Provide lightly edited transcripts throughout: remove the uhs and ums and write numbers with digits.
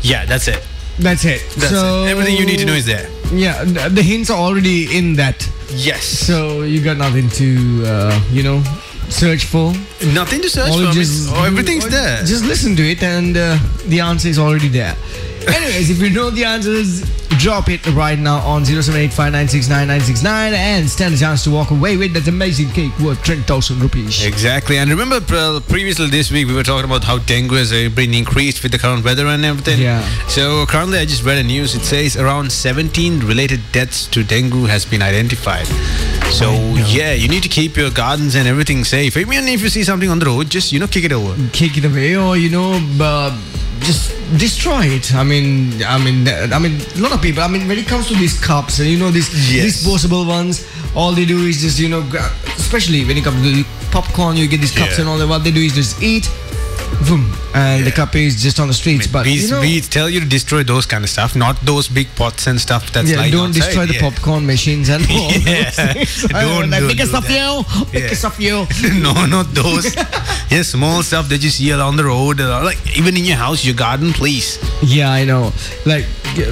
Yeah, that's it. That's it. That's so it. Everything you need to know is there. Yeah, the hints are already in that. Yes. So you got nothing to search for. Nothing to search All for. just- Everything's there. Just listen to it, and the answer is already there. Anyways, if you know the answers, drop it right now on 0785969969 and stand a chance to walk away with that amazing cake worth 10,000 rupees. Exactly. And remember, previously this week we were talking about how dengue has been increased with the current weather and everything. Yeah. So currently I just read a news. It says around 17 related deaths to dengue has been identified. So yeah, you need to keep your gardens and everything safe. Even if you see something on the road, just kick it over. Kick it away, or just destroy it. I mean, a lot of people. I mean, when it comes to these cups and these Yes. disposable ones, all they do is just especially when it comes to the popcorn, you get these cups Yeah. and all that. What they do is just eat, boom, and the cup is just on the streets. But we tell you to destroy those kind of stuff, not those big pots and stuff that's lying don't outside. destroy the popcorn machines and all Yeah. those things. Don't Like, do because of that. you, because of you. No, not those. Yeah, small stuff that you see along the road, like even in your house, your garden, please. Yeah, I know. Like,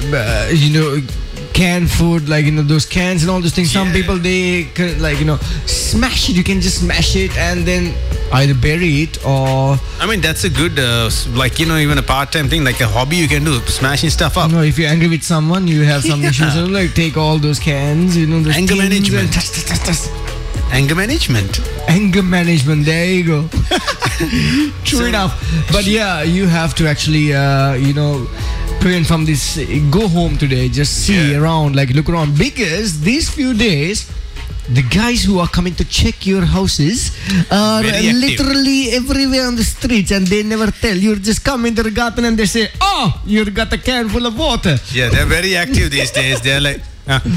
canned food, like, those cans and all those things. Some Yeah. people, they can, like, smash it. You can just smash it and then either bury it or, I mean, that's a good, even a part-time thing, like a hobby you can do, smashing stuff up. if you're angry with someone, you have some issues, like, take all those cans, those Anger tins management. and touch. Anger management. Anger management, there you go. True enough. But yeah, you have to actually, prevent from this. Go home today, just see around, like look around, because these few days, the guys who are coming to check your houses are Very active. literally everywhere on the streets, and they never tell. You just come into the garden and they say, "Oh, you got a can full of water." Yeah, they're very active these days. They're like,